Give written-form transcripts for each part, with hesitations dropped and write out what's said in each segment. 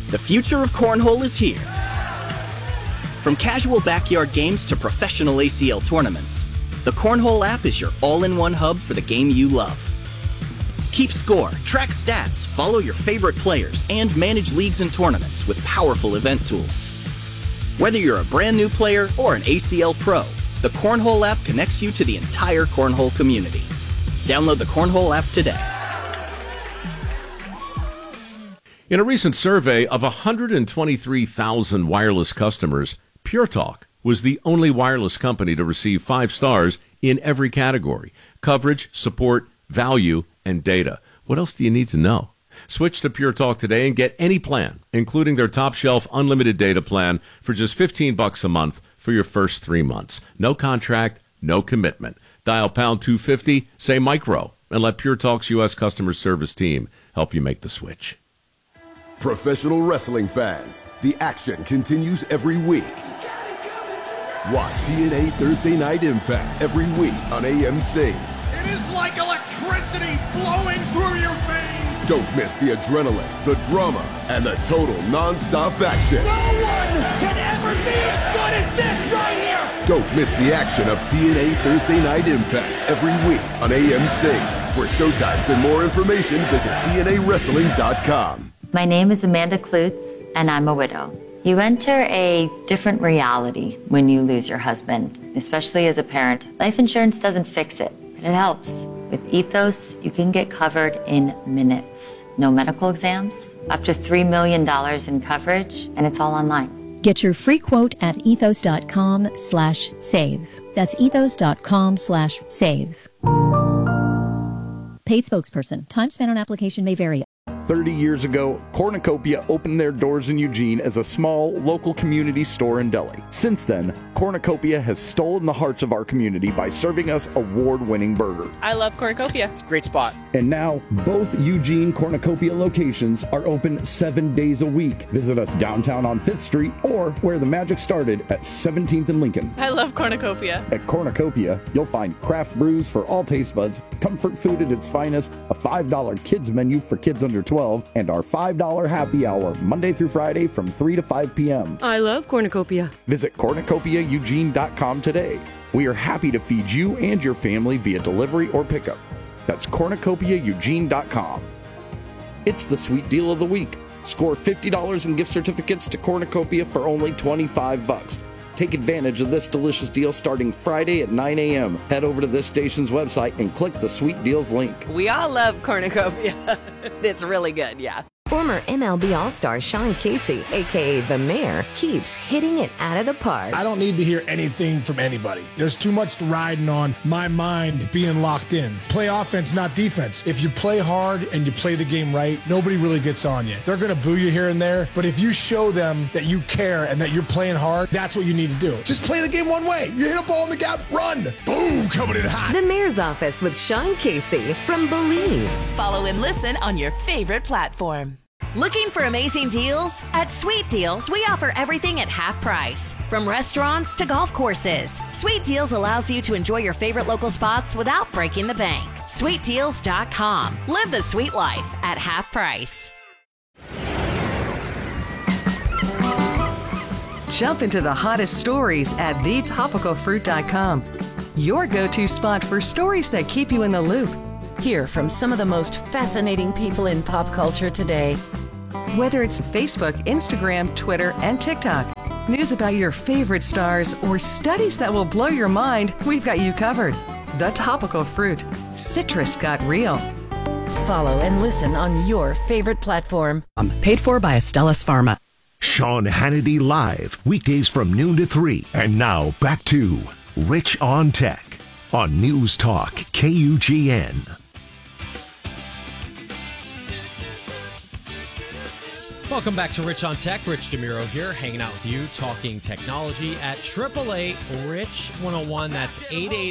The future of cornhole is here. From casual backyard games to professional ACL tournaments, the Cornhole app is your all-in-one hub for the game you love. Keep score, track stats, follow your favorite players, and manage leagues and tournaments with powerful event tools. Whether you're a brand new player or an ACL pro, the Cornhole app connects you to the entire cornhole community. Download the Cornhole app today. In a recent survey of 123,000 wireless customers, Pure Talk was the only wireless company to receive 5 stars in every category: coverage, support, value, and data. What else do you need to know? Switch to Pure Talk today and get any plan, including their top shelf unlimited data plan for just $15 a month for your first 3 months. No contract, no commitment. Dial pound 250, say micro, and let Pure Talk's U.S. customer service team help you make the switch. Professional wrestling fans, the action continues every week. Watch TNA Thursday Night Impact every week on AMC. It is like electricity flowing through your veins. Don't miss the adrenaline, the drama, and the total non-stop action. No one can ever be as good as this right here. Don't miss the action of TNA Thursday Night Impact every week on AMC. For showtimes and more information, visit TNAWrestling.com. My name is Amanda Klutz, and I'm a widow. You enter a different reality when you lose your husband, especially as a parent. Life insurance doesn't fix it, but it helps. With Ethos, you can get covered in minutes. No medical exams, up to $3 million in coverage, and it's all online. Get your free quote at ethos.com/save. That's ethos.com/save. Paid spokesperson. Time spent on application may vary. 30 years ago, Cornucopia opened their doors in Eugene as a small, local community store and deli. Since then, Cornucopia has stolen the hearts of our community by serving us award-winning burger. I love Cornucopia. It's a great spot. And now, both Eugene Cornucopia locations are open 7 days a week. Visit us downtown on 5th Street or where the magic started at 17th and Lincoln. I love Cornucopia. At Cornucopia, you'll find craft brews for all taste buds, comfort food at its finest, a $5 kids menu for kids under 12, and our $5 happy hour Monday through Friday from 3 to 5 p.m. I love Cornucopia. Visit cornucopiaeugene.com today. We are happy to feed you and your family via delivery or pickup. That's cornucopiaeugene.com. It's the sweet deal of the week. Score $50 in gift certificates to Cornucopia for only $25. Take advantage of this delicious deal starting Friday at 9 a.m. Head over to this station's website and click the Sweet Deals link. We all love Cornucopia. It's really good, yeah. Former MLB All-Star Sean Casey, a.k.a. The Mayor, keeps hitting it out of the park. I don't need to hear anything from anybody. There's too much riding on my mind being locked in. Play offense, not defense. If you play hard and you play the game right, nobody really gets on you. They're going to boo you here and there, but if you show them that you care and that you're playing hard, that's what you need to do. Just play the game one way. You hit a ball in the gap, run. Boom, coming in hot. The Mayor's Office with Sean Casey from Believe. Follow and listen on your favorite platform. Looking for amazing deals? At Sweet Deals, we offer everything at half price. From restaurants to golf courses, Sweet Deals allows you to enjoy your favorite local spots without breaking the bank. SweetDeals.com. Live the sweet life at half price. Jump into the hottest stories at thetopicalfruit.com. Your go-to spot for stories that keep you in the loop. Hear from some of the most fascinating people in pop culture today. Whether it's Facebook, Instagram, Twitter, and TikTok, news about your favorite stars, or studies that will blow your mind, we've got you covered. The Topical Fruit. Citrus got real. Follow and listen on your favorite platform. Paid for by Astellas Pharma. Sean Hannity Live, weekdays from noon to 3. And now back to Rich on Tech on News Talk KUGN. Welcome back to Rich on Tech. Rich DeMuro here, hanging out with you, talking technology at 888-RICH-101. That's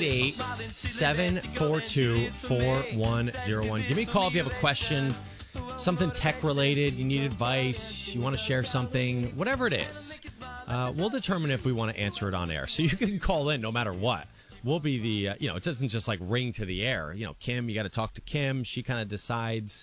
888-742-4101. Give me a call if you have a question, something tech-related, you need advice, you want to share something, whatever it is. We'll determine if we want to answer it on air. So you can call in no matter what. We'll be the, it doesn't just like ring to the air. Kim, you got to talk to Kim. She kind of decides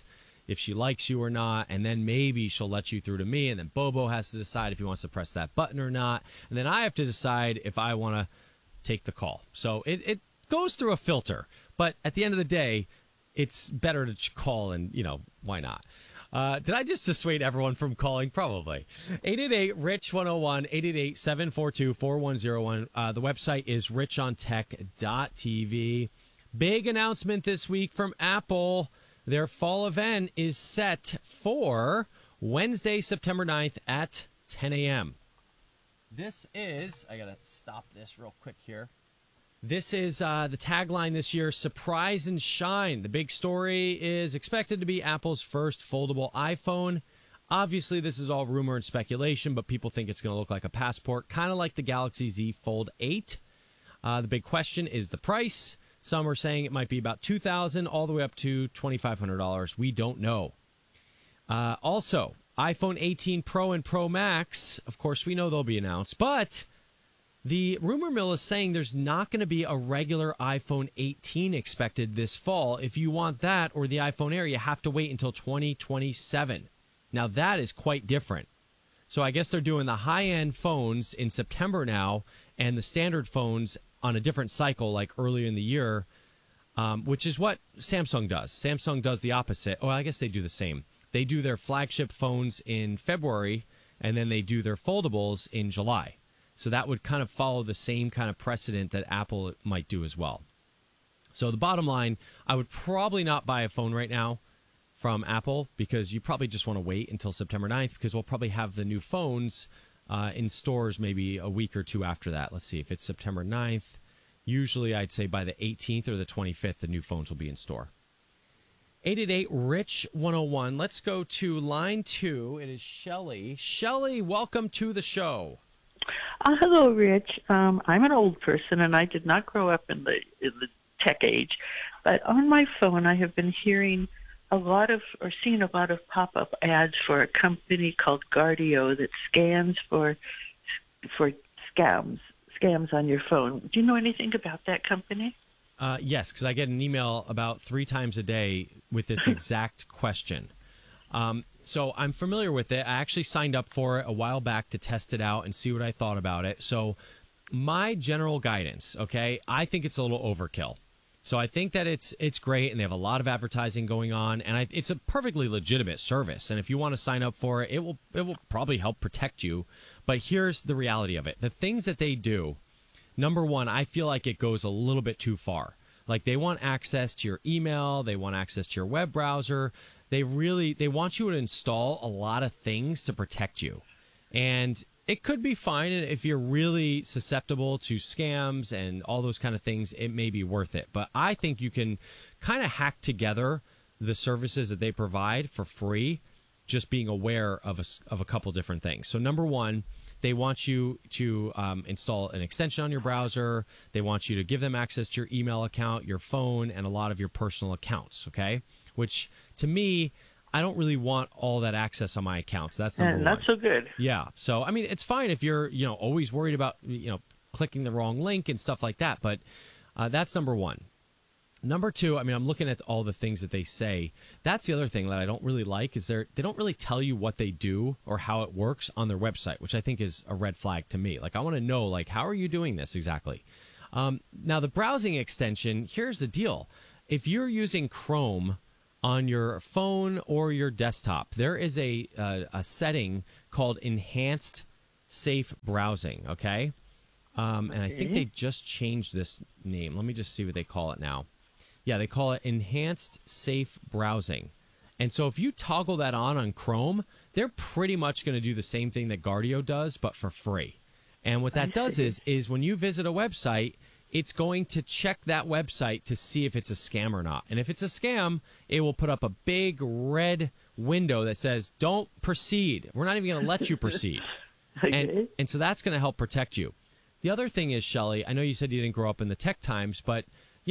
if she likes you or not, and then maybe she'll let you through to me, and then Bobo has to decide if he wants to press that button or not, and then I have to decide if I want to take the call. So it goes through a filter, but at the end of the day, it's better to call, and, why not? Did I just dissuade everyone from calling? Probably. 888-RICH-101, 888-742-4101. The website is richontech.tv. Big announcement this week from Apple. Their fall event is set for Wednesday, September 9th at 10 a.m. This is, I got to stop this real quick here. This is the tagline this year, Surprise and Shine. The big story is expected to be Apple's first foldable iPhone. Obviously, this is all rumor and speculation, but people think it's going to look like a passport, kind of like the Galaxy Z Fold 8. The big question is the price. Some are saying it might be about $2,000 all the way up to $2,500. We don't know. Also, iPhone 18 Pro and Pro Max, of course, we know they'll be announced, but the rumor mill is saying there's not going to be a regular iPhone 18 expected this fall. If you want that or the iPhone Air, you have to wait until 2027. Now, that is quite different. So I guess they're doing the high-end phones in September now and the standard phones on a different cycle, like earlier in the year, which is what Samsung does. Samsung does the opposite. Oh, I guess they do the same. They do their flagship phones in February, and then they do their foldables in July. So that would kind of follow the same kind of precedent that Apple might do as well. So the bottom line, I would probably not buy a phone right now from Apple because you probably just want to wait until September 9th because we'll probably have the new phones in stores maybe a week or two after that. Let's see, if it's September 9th, usually I'd say by the 18th or the 25th, the new phones will be in store. 888-RICH-101. Let's go to line 2. It is Shelley. Shelley, welcome to the show. Hello, Rich. I'm an old person, and I did not grow up in the tech age. But on my phone, I have been hearing seeing a lot of pop-up ads for a company called Guardio that scans for scams on your phone. Do you know anything about that company? Yes, because I get an email about 3 times a day with this exact question. So I'm familiar with it. I actually signed up for it a while back to test it out and see what I thought about it. So my general guidance, okay, I think it's a little overkill. So I think that it's great, and they have a lot of advertising going on, and it's a perfectly legitimate service. And if you want to sign up for it, it will probably help protect you. But here's the reality of it: the things that they do. Number one, I feel like it goes a little bit too far. Like they want access to your email, they want access to your web browser. They want you to install a lot of things to protect you. And it could be fine, and if you're really susceptible to scams and all those kind of things, it may be worth it. But I think you can kind of hack together the services that they provide for free, just being aware of a couple different things. So number one, they want you to install an extension on your browser. They want you to give them access to your email account, your phone, and a lot of your personal accounts, okay? Which, to me, I don't really want all that access on my accounts. That's number one. Not so good. Yeah. So, I mean, it's fine if you're, always worried about, clicking the wrong link and stuff like that. But that's number one. Number two, I mean, I'm looking at all the things that they say. That's the other thing that I don't really like is they don't really tell you what they do or how it works on their website, which I think is a red flag to me. Like, I want to know, like, how are you doing this exactly? Now, the browsing extension, here's the deal. If you're using Chrome on your phone or your desktop, there is a setting called Enhanced Safe Browsing, okay? And I think they just changed this name. Let me just see what they call it now. Yeah, they call it Enhanced Safe Browsing. And so if you toggle that on Chrome, they're pretty much going to do the same thing that Guardio does, but for free. And what that does is when you visit a website, it's going to check that website to see if it's a scam or not. And if it's a scam, it will put up a big red window that says, don't proceed. We're not even going to let you proceed. Okay. And so that's going to help protect you. The other thing is, Shelley, I know you said you didn't grow up in the tech times, but,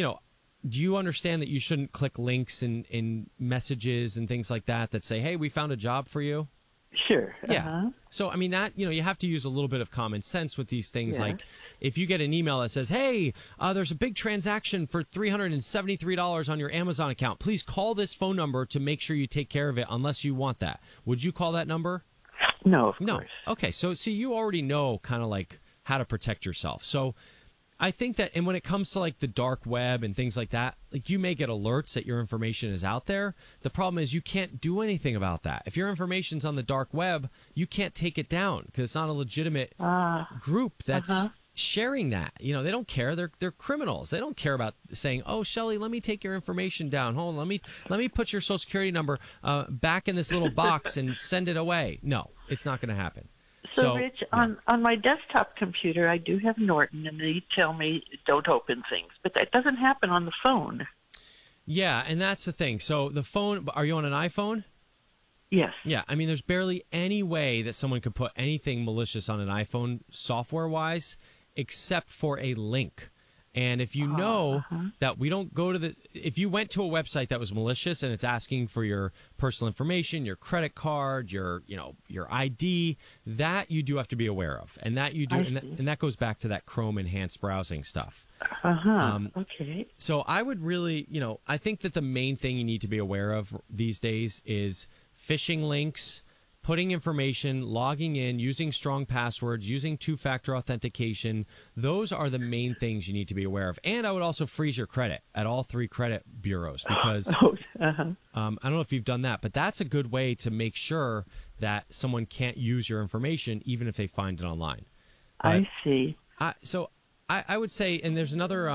do you understand that you shouldn't click links in messages and things like that say, hey, we found a job for you? Sure. Yeah. So, I mean, that, you have to use a little bit of common sense with these things. Yes. Like, if you get an email that says, hey, there's a big transaction for $373 on your Amazon account, please call this phone number to make sure you take care of it unless you want that. Would you call that number? No, of course. Okay. So, see, you already know kind of like how to protect yourself. So, I think that, and when it comes to like the dark web and things like that, like you may get alerts that your information is out there. The problem is you can't do anything about that. If your information's on the dark web, you can't take it down because it's not a legitimate group that's sharing that. They don't care. They're criminals. They don't care about saying, "Oh, Shelley, let me take your information down. Hold on, let me put your Social Security number back in this little box and send it away." No, it's not going to happen. So, Rich, on my desktop computer, I do have Norton, and they tell me don't open things. But that doesn't happen on the phone. Yeah, and that's the thing. So the phone, are you on an iPhone? Yes. Yeah, I mean, there's barely any way that someone could put anything malicious on an iPhone software-wise except for a link. And if you know that we don't go to if you went to a website that was malicious and it's asking for your personal information, your credit card, your ID, that you do have to be aware of. And that you do, and that goes back to that Chrome enhanced browsing stuff. Okay. So I would really, I think that the main thing you need to be aware of these days is phishing links, putting information, logging in, using strong passwords, using two-factor authentication. Those are the main things you need to be aware of. And I would also freeze your credit at all 3 credit bureaus because I don't know if you've done that, but that's a good way to make sure that someone can't use your information even if they find it online. But, I see. So I would say, and there's another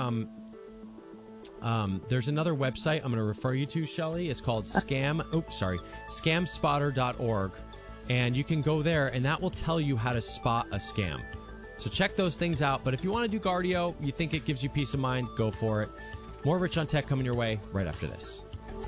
website I'm going to refer you to, Shelley. It's called scamspotter.org. And you can go there, and that will tell you how to spot a scam. So check those things out. But if you want to do Guardio, you think it gives you peace of mind, go for it. More Rich on Tech coming your way right after this.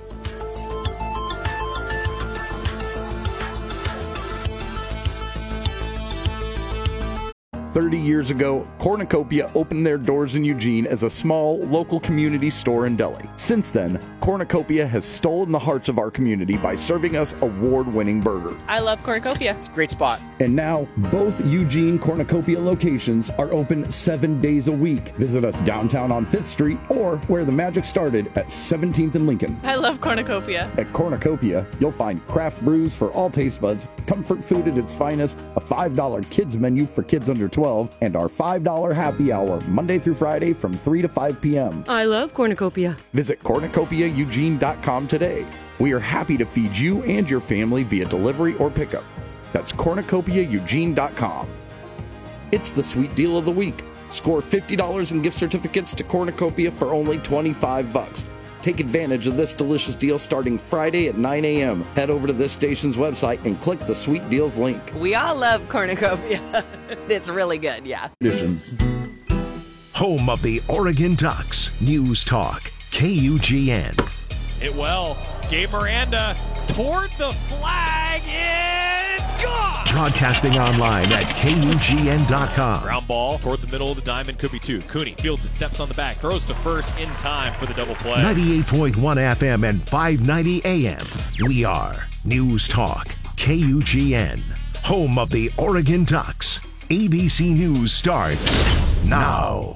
30 years ago, Cornucopia opened their doors in Eugene as a small, local community store and deli. Since then, Cornucopia has stolen the hearts of our community by serving us award-winning burger. I love Cornucopia. It's a great spot. And now, both Eugene Cornucopia locations are open 7 days a week. Visit us downtown on 5th Street or where the magic started at 17th and Lincoln. I love Cornucopia. At Cornucopia, you'll find craft brews for all taste buds, comfort food at its finest, a $5 kids menu for kids under 12, and our $5 happy hour Monday through Friday from 3 to 5 p.m. I love Cornucopia. Visit cornucopiaeugene.com today. We are happy to feed you and your family via delivery or pickup. That's cornucopiaeugene.com. It's the sweet deal of the week. Score $50 in gift certificates to Cornucopia for only $25. Take advantage of this delicious deal starting Friday at 9 a.m. Head over to this station's website and click the Sweet Deals link. We all love Cornucopia. It's really good, yeah. Conditions. Home of the Oregon Ducks. News Talk. KUGN. Hit well. Gabe Miranda toward the flag. It's gone. Broadcasting online at KUGN.com. Ground ball toward the middle of the diamond. Could be two. Cooney fields it, steps on the back, throws to first in time for the double play. 98.1 FM and 590 AM. We are News Talk. KUGN. Home of the Oregon Ducks. ABC News starts now.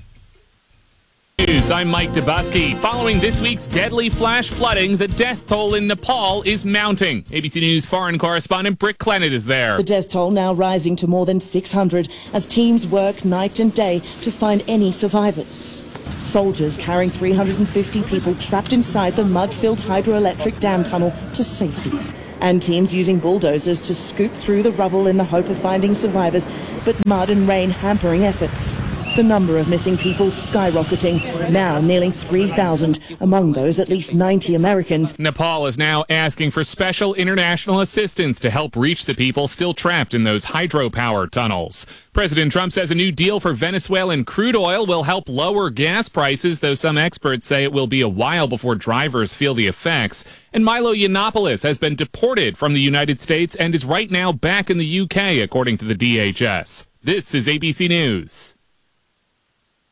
News. I'm Mike Dubusky. Following this week's deadly flash flooding, the death toll in Nepal is mounting. ABC News foreign correspondent Britt Clennett is there. The death toll now rising to more than 600 as teams work night and day to find any survivors. Soldiers carrying 350 people trapped inside the mud-filled hydroelectric dam tunnel to safety. And teams using bulldozers to scoop through the rubble in the hope of finding survivors, but mud and rain hampering efforts. The number of missing people skyrocketing, now nearly 3,000. Among those, at least 90 Americans. Nepal is now asking for special international assistance to help reach the people still trapped in those hydropower tunnels. President Trump says a new deal for Venezuelan crude oil will help lower gas prices, though some experts say it will be a while before drivers feel the effects. And Milo Yiannopoulos has been deported from the United States and is right now back in the UK, according to the DHS. This is ABC News.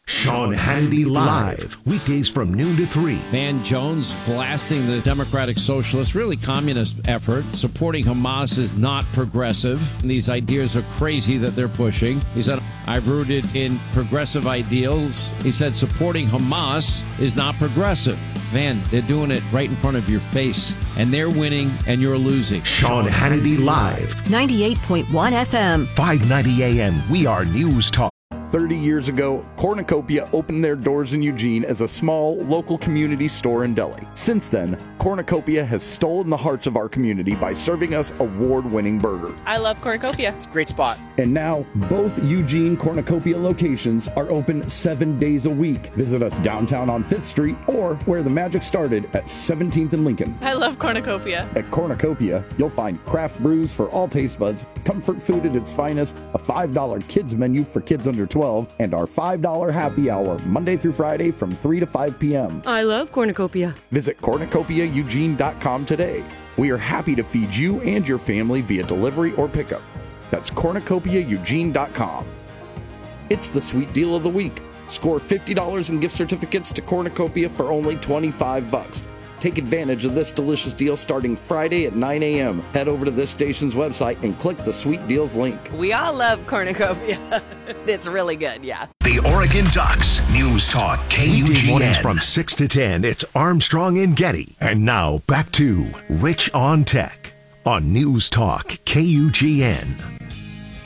Sean Hannity Live, weekdays from noon to 3. Van Jones blasting the Democratic Socialist, really communist effort. Supporting Hamas is not progressive. And these ideas are crazy that they're pushing. He said, I've rooted in progressive ideals. He said, supporting Hamas is not progressive. Van, they're doing it right in front of your face. And they're winning and you're losing. Sean Hannity Live. 98.1 FM. 590 AM. We are News Talk. 30 years ago, Cornucopia opened their doors in Eugene as a small, local community store in Delhi. Since then, Cornucopia has stolen the hearts of our community by serving us award-winning burger. I love Cornucopia. It's a great spot. And now, both Eugene Cornucopia locations are open 7 days a week. Visit us downtown on 5th Street or where the magic started at 17th and Lincoln. I love Cornucopia. At Cornucopia, you'll find craft brews for all taste buds, comfort food at its finest, a $5 kids menu for kids under 12, and our $5 happy hour Monday through Friday from 3 to 5 p.m. I love Cornucopia. Visit cornucopiaeugene.com today. We are happy to feed you and your family via delivery or pickup. That's cornucopiaeugene.com. It's the sweet deal of the week. Score $50 in gift certificates to Cornucopia for only $25. Take advantage of this delicious deal starting Friday at 9 a.m. Head over to this station's website and click the Sweet Deals link. We all love Cornucopia. It's really good, yeah. The Oregon Ducks. News Talk KUGN. Mornings from 6 to 10. It's Armstrong and Getty. And now back to Rich on Tech on News Talk KUGN.